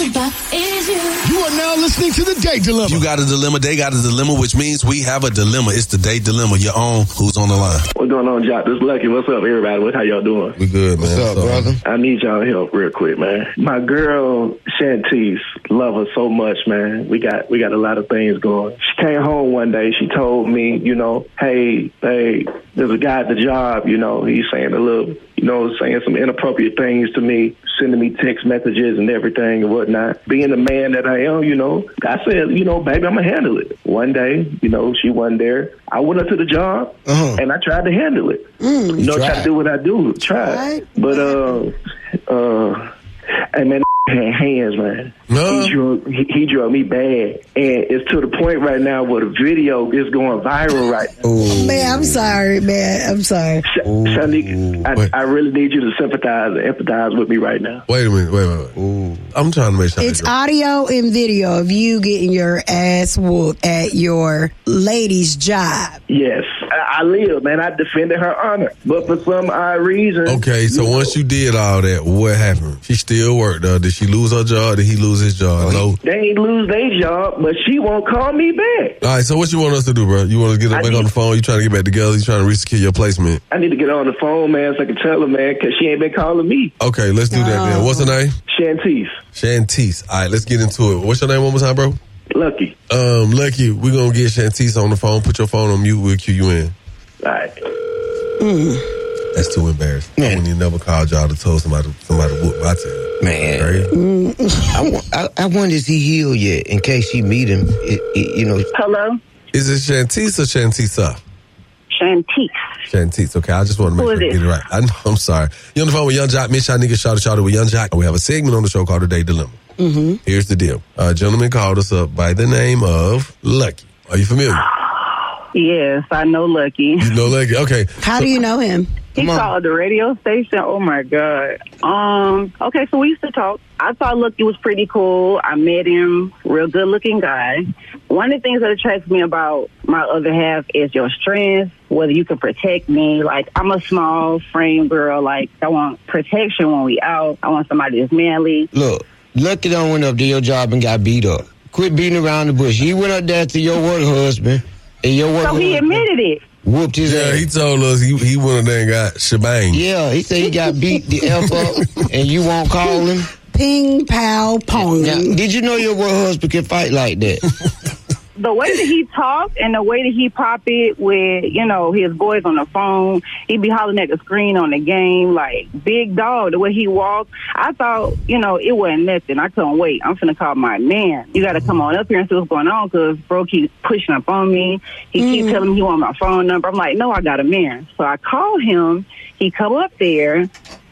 diva is you. You are now listening to The Date Dilemma. You got a dilemma, they got a dilemma, which means we have a dilemma. It's the Date Dilemma. Your own. Who's on the line? What's going on, Jock? This is Lucky. What's up, everybody? How y'all doing? We good, man. What's up, brother? I need y'all help real quick, man. My girl, Shantice, love her so much, man. We got a lot of things going. She came home one day. She told me, hey, there's a guy at the job, he's saying saying some inappropriate things to me, sending me text messages and everything and whatnot. Being the man that I am, I said, baby, I'm going to handle it. One day, she wasn't there. I went up to the job and I tried to handle it. Try to do what I do. Try. But, hey, man, had hands, man. He drove me bad, and it's to the point right now where the video is going viral right now. Man, I'm sorry, man. Shanique, I really need you to sympathize and empathize with me right now. Wait a minute. Ooh. I'm trying to make sure. It's audio and video of you getting your ass whooped at your lady's job. Yes, I live, man. I defended her honor, but for some odd reason. Okay, so once you did all that, what happened? She still worked. Did she lose her job? Did he lose his job? No. They ain't lose their job, but she won't call me back. All right, so what you want us to do, bro? You want to get back on the phone? You trying to get back together? You trying to resecure your placement? I need to get on the phone, man, so I can tell her, man, because she ain't been calling me. Okay, let's do that then. What's her name? Shantice. All right, let's get into it. What's your name one more time, bro? Lucky. Lucky, we're going to get Shantice on the phone. Put your phone on mute. We'll cue you in. All right. That's too embarrassing. I wouldn't even never called y'all to tell somebody whoop my tail. Man, I wonder is he healed yet? In case she meet him, Hello. Is it Shantice or Shantisa? Shantice. Okay, I just want to make sure I get it right. I'm sorry. You're on the phone with Young Jock, Miss Nigga, Shawty with Young Jock. We have a segment on the show called The Date Dilemma. Here's the deal. A gentleman called us up by the name of Lucky. Are you familiar? Yes, I know Lucky. You know Lucky? Okay. How do you know him? He called the radio station. Oh my God. Okay, so we used to talk. I thought Lucky was pretty cool. I met him, real good looking guy. One of the things that attracts me about my other half is your strength, whether you can protect me. Like, I'm a small frame girl. Like, I want protection when we out. I want somebody that's manly. Look, Lucky done went up to your job and got beat up. Quit beating around the bush. He went up there to your work husband, and your work husband. So he admitted it. Whooped his ass. He told us he went up there and got shebang. Yeah, he said he got beat the F up, and you won't call him. Ping, pow, pong. Now, did you know your work husband can fight like that? The way that he talked and the way that he pop it with, his boys on the phone, he be hollering at the screen on the game, like, big dog, the way he walked. I thought, it wasn't nothing. I couldn't wait. I'm finna call my man. You got to come on up here and see what's going on, because bro keeps pushing up on me. He keeps telling me he want my phone number. I'm like, no, I got a man. So I call him. He come up there,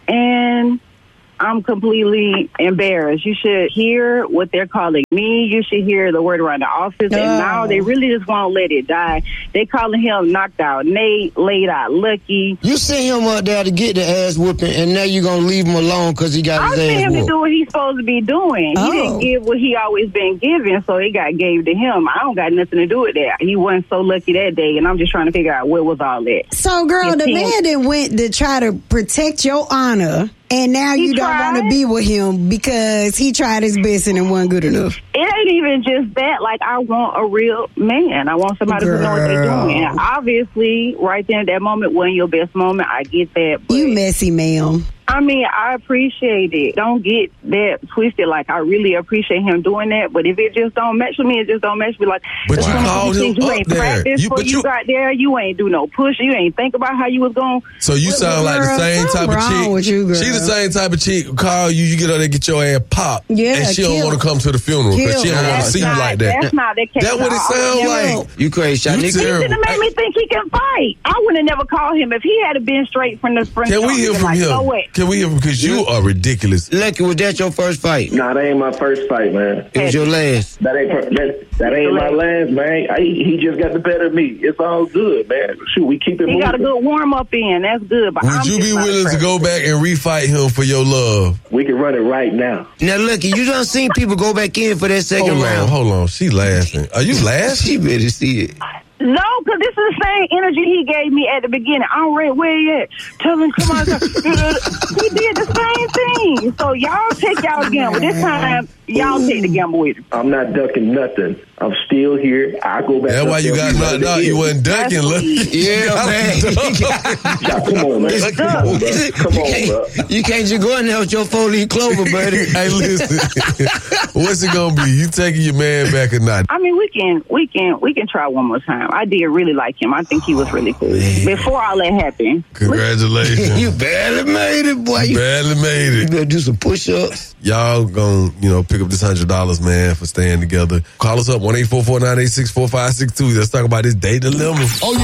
and I'm completely embarrassed. You should hear what they're calling me. You should hear the word around the office. And now they really just won't let it die. They calling him knocked out Nate, laid out Lucky. You sent him up there to get the ass whooping, and now you're going to leave him alone because he got his ass whooped. I sent him to do what he's supposed to be doing. He didn't give what he always been giving, so it got gave to him. I don't got nothing to do with that. He wasn't so lucky that day, and I'm just trying to figure out what was all that. So, girl, the man that went to try to protect your honor, and now you don't want to be with him because he tried his best and it wasn't good enough. It ain't even just that. Like, I want a real man. I want somebody who knows what they're doing. And obviously, right there in that moment wasn't your best moment. I get that. But you messy, ma'am. I mean, I appreciate it. Don't get that twisted. Like, I really appreciate him doing that. But if it just don't match with me, it just don't match with me. Like, but you called him you up ain't there. practiced before you got there. You ain't do no push. You ain't think about how you was going. So you sound like the same type of chick. She the same type of chick who call you. You get out there, get your ass popped. Yeah, and she don't want to come to the funeral because she don't want to see you like that. That's not the case. That's what it sounds like. You crazy, Shanique. He should have made me think he can fight. I would have never called him if he had been straight from the front. Can we hear from him? Can we hear from, because you are ridiculous. Lucky, was that your first fight? Nah, that ain't my first fight, man. It was your last. That ain't my last, man. He just got the better of me. It's all good, man. Shoot, we keep it moving. He got a good warm up in. That's good. But would you be willing to go back and refight him for your love? We can run it right now. Now, Lucky, you done seen people go back in for that second round. Hold on. She laughing. Are you laughing? She better see it. No, because this is the same energy he gave me at the beginning. I'm ready. Where you at? Tell him, come on. He did the same thing. So y'all take y'all gamble. This time, y'all take the gamble with him. I'm not ducking nothing. I'm still here. I go back. That's why you got knocked out. You wasn't ducking. Look. Yeah, man. Come on, man. Come on, bro. You can't just go in there with your 4-leaf clover, buddy. Hey, listen. What's it gonna be? You taking your man back or not? I mean, we can try one more time. I did really like him. I think he was really cool. Before all that happened. Congratulations. You barely made it, boy. You barely made You it. better do some push-ups. Y'all gonna, pick up this $100, man, for staying together. Call us up, 1-844-986-4562. Let's talk about this date dilemma. Oh, yeah.